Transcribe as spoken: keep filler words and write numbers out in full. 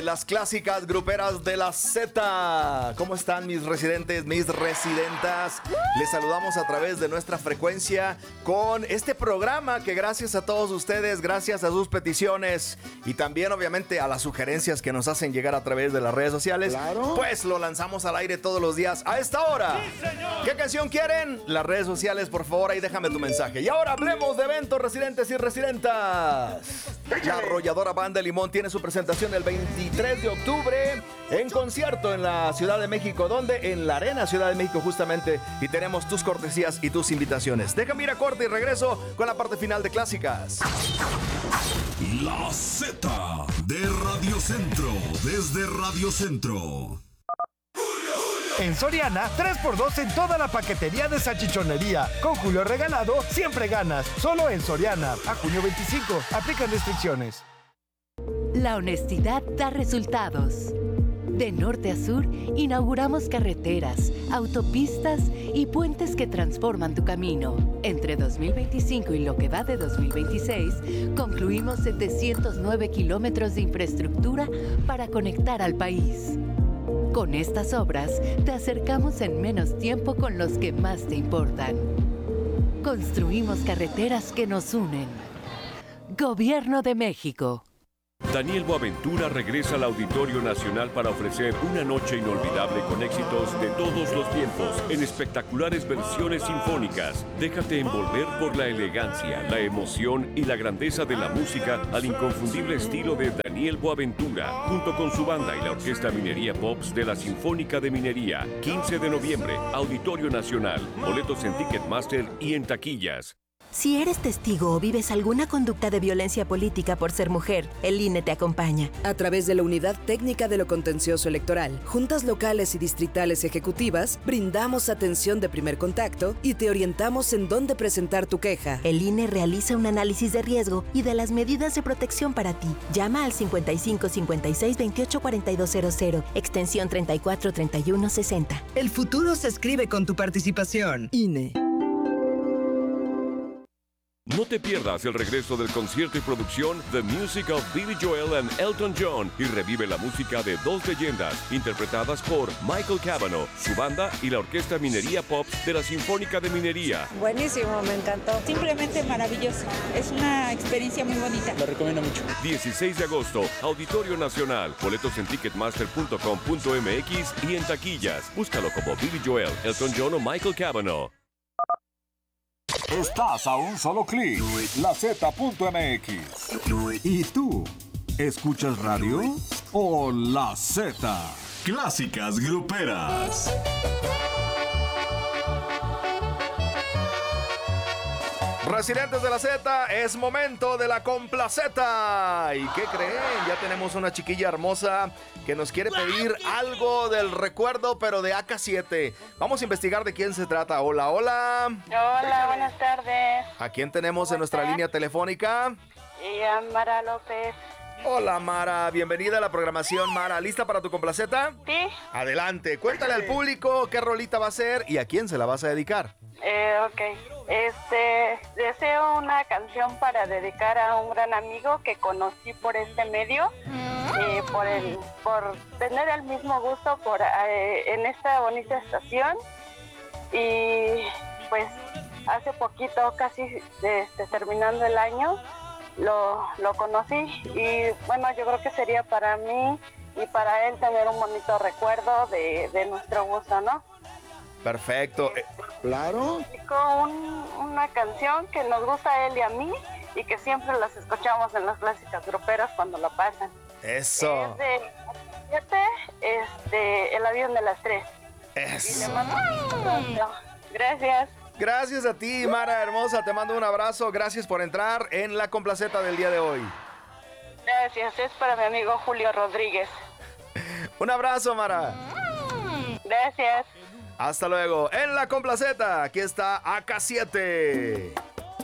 las clásicas gruperas de la Z. ¿Cómo están mis residentes, mis residentas? Les saludamos a través de nuestra frecuencia con este programa que gracias a todos ustedes, gracias a sus peticiones y también obviamente a las sugerencias que nos hacen llegar a través de las redes sociales, claro, pues lo lanzamos al aire todos los días a esta hora. ¡Sí, señor! ¿Qué canción quieren? Las redes sociales, por favor, ahí déjame tu mensaje. Y ahora hablemos de eventos, residentes y residentas. La Arrolladora Banda Limón tiene su presentación el veintitrés de octubre en concierto en la Ciudad de México. ¿Dónde? En la Arena Ciudad de México, justamente. Y tenemos tus cortesías y tus invitaciones. Déjame ir a corte y regreso con la parte final de Clásicas. La Z de Radio Centro, desde Radio Centro. En Soriana, tres por dos en toda la paquetería de salchichonería. Con Julio Regalado, siempre ganas. Solo en Soriana. A junio veinticinco. Aplican restricciones. La honestidad da resultados. De norte a sur, inauguramos carreteras, autopistas y puentes que transforman tu camino. Entre dos mil veinticinco y lo que va de dos mil veintiséis, concluimos setecientos nueve kilómetros de infraestructura para conectar al país. Con estas obras, te acercamos en menos tiempo con los que más te importan. Construimos carreteras que nos unen. Gobierno de México. Daniel Boaventura regresa al Auditorio Nacional para ofrecer una noche inolvidable con éxitos de todos los tiempos en espectaculares versiones sinfónicas. Déjate envolver por la elegancia, la emoción y la grandeza de la música al inconfundible estilo de Daniel Boaventura, junto con su banda y la Orquesta Minería Pops de la Sinfónica de Minería. quince de noviembre, Auditorio Nacional. Boletos en Ticketmaster y en taquillas. Si eres testigo o vives alguna conducta de violencia política por ser mujer, el I N E te acompaña. A través de la Unidad Técnica de lo Contencioso Electoral, juntas locales y distritales ejecutivas, brindamos atención de primer contacto y te orientamos en dónde presentar tu queja. El I N E realiza un análisis de riesgo y de las medidas de protección para ti. Llama al cincuenta y cinco cincuenta y seis veintiocho cuarenta y dos cero cero, extensión treinta y cuatro treinta y uno sesenta. El futuro se escribe con tu participación. I N E. No te pierdas el regreso del concierto y producción The Music of Billy Joel and Elton John y revive la música de dos leyendas interpretadas por Michael Cavanaugh, su banda y la Orquesta Minería Pops de la Sinfónica de Minería. Buenísimo, me encantó. Simplemente maravilloso. Es una experiencia muy bonita. Lo recomiendo mucho. dieciséis de agosto, Auditorio Nacional. Boletos en ticketmaster punto com punto m x y en taquillas. Búscalo como Billy Joel, Elton John o Michael Cavanaugh. Estás a un solo clic, la Z punto m x. ¿Y tú? ¿Escuchas radio o la Z? Clásicas gruperas. Residentes de la Z, es momento de la Complaceta. ¿Y qué creen? Ya tenemos una chiquilla hermosa que nos quiere pedir algo del recuerdo, pero de A K siete. Vamos a investigar de quién se trata. Hola, hola. Hola, buenas tardes. ¿A quién tenemos en nuestra línea telefónica? Y a Mara López. Hola, Mara. Bienvenida a la programación, Mara. ¿Lista para tu Complaceta? Sí. Adelante. Cuéntale al público qué rolita va a ser y a quién se la vas a dedicar. Eh, ok. Este, deseo una canción para dedicar a un gran amigo que conocí por este medio, eh, por el, por tener el mismo gusto por eh, en esta bonita estación y pues hace poquito, casi este, terminando el año, lo, lo conocí y bueno, yo creo que sería para mí y para él tener un bonito recuerdo de, de nuestro gusto, ¿no? Perfecto. Claro. Con un, una canción que nos gusta a él y a mí y que siempre las escuchamos en las clásicas gruperas cuando lo pasan. Eso. Es de siete, este, El avión de las tres. Eso. Y le mando un abrazo. Gracias. Gracias a ti, Mara hermosa. Te mando un abrazo. Gracias por entrar en la Complaceta del día de hoy. Gracias. Es para mi amigo Julio Rodríguez. Un abrazo, Mara. Gracias. Hasta luego. En la Complaceta, aquí está A K siete.